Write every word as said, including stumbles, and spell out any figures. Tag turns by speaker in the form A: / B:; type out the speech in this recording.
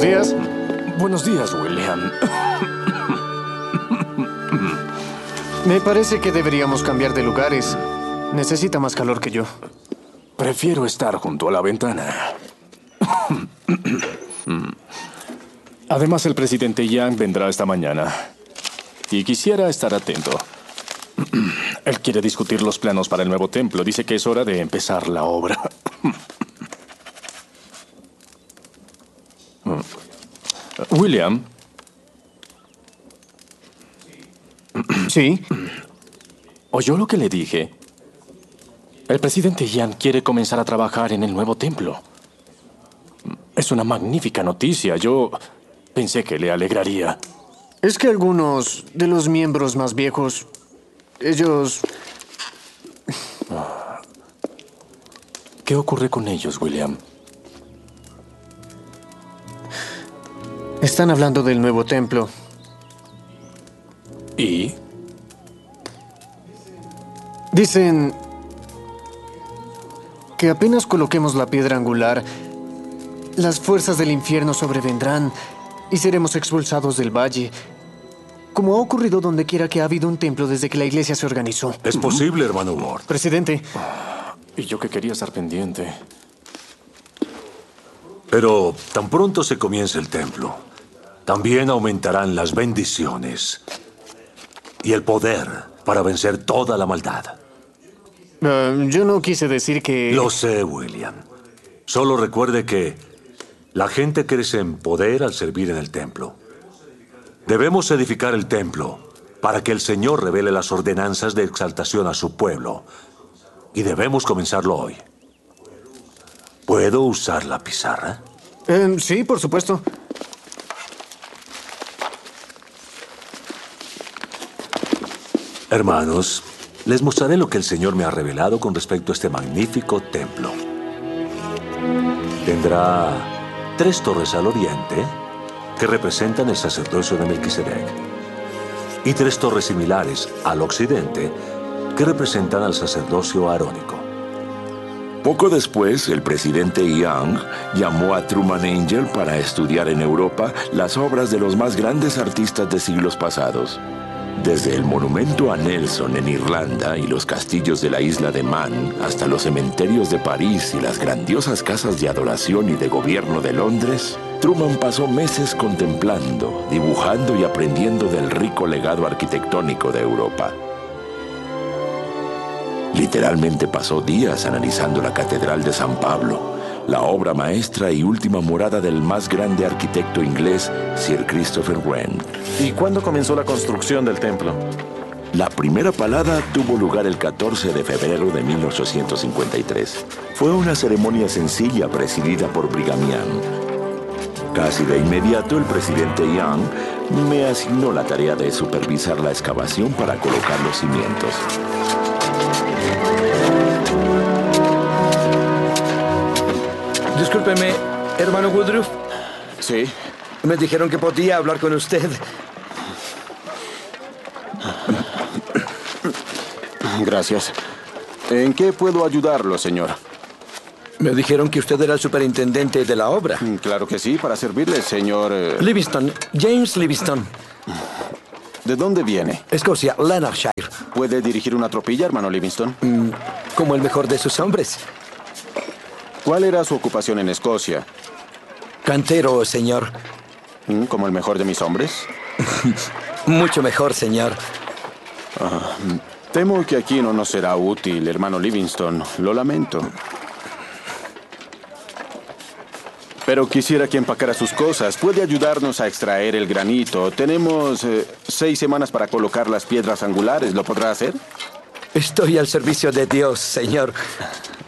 A: días.
B: Buenos días, William.
A: Me parece que deberíamos cambiar de lugares. Necesita más calor que yo.
B: Prefiero estar junto a la ventana. Además, el presidente Yang vendrá esta mañana. Y quisiera estar atento. Él quiere discutir los planos para el nuevo templo. Dice que es hora de empezar la obra. William.
A: Sí.
B: ¿Oyó lo que le dije? El presidente Yang quiere comenzar a trabajar en el nuevo templo. Es una magnífica noticia. Yo pensé que le alegraría.
A: Es que algunos de los miembros más viejos, ellos...
B: ¿Qué ocurre con ellos, William?
A: Están hablando del nuevo templo.
B: ¿Y?
A: Dicen que apenas coloquemos la piedra angular, las fuerzas del infierno sobrevendrán y seremos expulsados del valle, como ha ocurrido donde quiera que ha habido un templo desde que la iglesia se organizó.
C: Es posible, hermano Ward.
A: Presidente.
B: Y yo que quería estar pendiente.
C: Pero tan pronto se comience el templo, también aumentarán las bendiciones y el poder para vencer toda la maldad.
A: Uh, yo no quise decir que...
C: Lo sé, William. Solo recuerde que la gente crece en poder al servir en el templo. Debemos edificar el templo para que el Señor revele las ordenanzas de exaltación a su pueblo. Y debemos comenzarlo hoy. ¿Puedo usar la pizarra?
A: Uh, sí, por supuesto.
C: Hermanos, les mostraré lo que el Señor me ha revelado con respecto a este magnífico templo. Tendrá tres torres al oriente, que representan el sacerdocio de Melquisedec, y tres torres similares al occidente, que representan al sacerdocio arónico.
D: Poco después, el presidente Yang llamó a Truman Angell para estudiar en Europa las obras de los más grandes artistas de siglos pasados. Desde el monumento a Nelson en Irlanda y los castillos de la isla de Man, hasta los cementerios de París y las grandiosas casas de adoración y de gobierno de Londres, Truman pasó meses contemplando, dibujando y aprendiendo del rico legado arquitectónico de Europa. Literalmente pasó días analizando la Catedral de San Pablo, la obra maestra y última morada del más grande arquitecto inglés, Sir Christopher Wren.
E: ¿Y cuándo comenzó la construcción del templo?
D: La primera palada tuvo lugar el catorce de febrero de mil ochocientos cincuenta y tres. Fue una ceremonia sencilla presidida por Brigham Young. Casi de inmediato, el presidente Young me asignó la tarea de supervisar la excavación para colocar los cimientos.
F: Discúlpeme, hermano Woodruff.
E: Sí.
F: Me dijeron que podía hablar con usted.
E: Gracias. ¿En qué puedo ayudarlo, señor?
F: Me dijeron que usted era el superintendente de la obra.
E: Claro que sí, para servirle, señor... Eh...
F: Livingston, James Livingston.
E: ¿De dónde viene?
F: Escocia, Lanarkshire.
E: ¿Puede dirigir una tropilla, hermano Livingston?
F: Mm, como el mejor de sus hombres.
E: ¿Cuál era su ocupación en Escocia?
F: Cantero, señor.
E: ¿Como el mejor de mis hombres?
F: Mucho mejor, señor.
E: Ah, temo que aquí no nos será útil, hermano Livingston. Lo lamento. Pero quisiera que empacara sus cosas. ¿Puede ayudarnos a extraer el granito? Tenemos eh, seis semanas para colocar las piedras angulares. ¿Lo podrá hacer?
F: Estoy al servicio de Dios, señor.